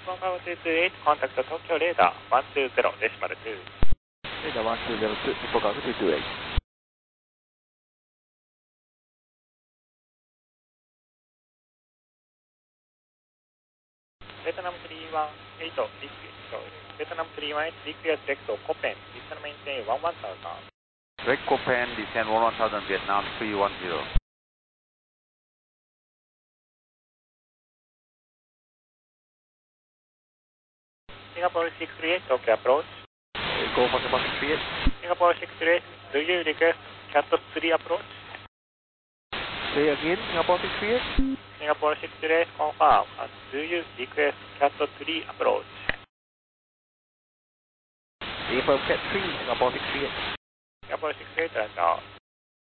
Confirm 228, contact Tokyo Radar 120.2. Radar 1202, Infocom 228. Vietnam 318, Vietnam 318, request direct to Copen, descend maintain 11,000. Direct Copen, descend 11,000, Vietnam 310. Singapore 638, Tokyo approach. Go for Singapore 638. Singapore 638, do you request CAT 3 approach? Say again, Singapore 638. Singapore 638, confirm. Do you request CAT 3 approach? Affirm Cat 3, Singapore 638. Singapore 638, and